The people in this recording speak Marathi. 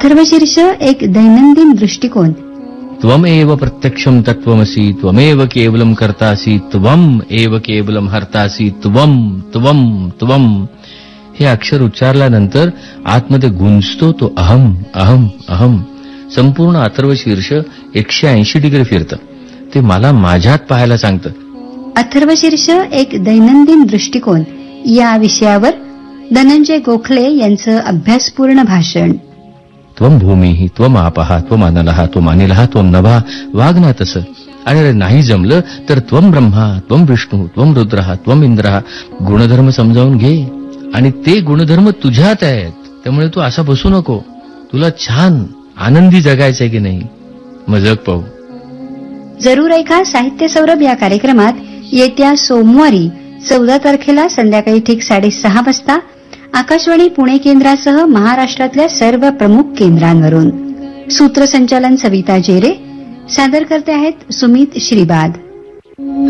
अथर्वशीर्ष एक दैनंदिन दृष्टिकोन. त्वमेव प्रत्यक्षम तत्वमसी त्वमेव केवलम कर्तासी त्वम एव केवलम हर्तासी त्वम त्वम त्वम. हे अक्षर उच्चारल्यानंतर आतमध्ये गुंजतो तो अहम अहम अहम. संपूर्ण अथर्वशीर्ष 180 डिग्री फिरतं. ते मला माझ्यात पाहायला सांगतं. अथर्वशीर्ष एक दैनंदिन दृष्टिकोन या विषयावर धनंजय गोखले यांचं अभ्यासपूर्ण भाषण. त्वम भूमिः त्वम आपः त्वम अनलः त्वम अनिलः त्वम नभः. वाग ना तसं. आणि नाही जमलं तर त्वम ब्रह्मा त्वम विष्णू त्वम रुद्रः त्वम इंद्रः. गुणधर्म समजावून घे. आणि ते गुणधर्म तुझ्यात आहेत. त्यामुळे तू असा बसू नको. तुला छान आनंदी जगायचंय की नाही, मग जग पाहू. जरूर ऐका साहित्य सौरभ या कार्यक्रमात येत्या सोमवारी 14 तारखेला संध्याकाळी ठीक 6:30 वाजता आकाशवाणी पुणे केंद्रासह महाराष्ट्रातल्या सर्व प्रमुख केंद्रांवरून. सूत्रसंचालन सविता जेरे. सादर करते आहेत सुमित श्रीबाद.